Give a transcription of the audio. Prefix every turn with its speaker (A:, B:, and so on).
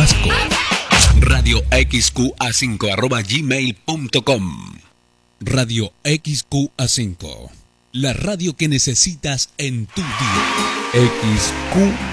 A: Damasco. Radio XQA5 @gmail.com. Radio XQA5, la radio que necesitas en tu día. XQ